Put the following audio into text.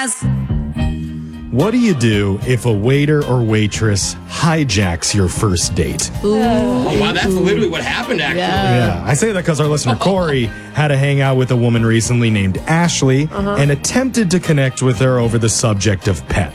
guys. What do you do if a waiter or waitress hijacks your first date? Oh, wow, that's literally what happened, actually. Yeah, I say that because our listener Corey had to hang out with a woman recently named Ashley and attempted to connect with her over the subject of pets.